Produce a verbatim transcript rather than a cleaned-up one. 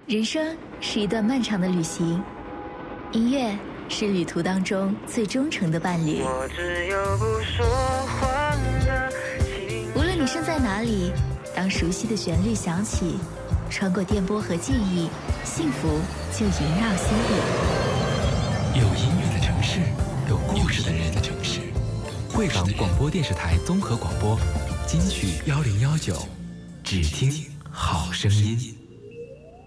人生是一段漫长的旅行，音乐是旅途当中最忠诚的伴侣。 我只有不说话的情无论你身在哪里，当熟悉的旋律响起，穿过电波和记忆，幸福就萦绕心底。 有音乐的城市，有故事的人的城市。汇港广播电视台综合广播，金曲幺零幺九，只听好声音。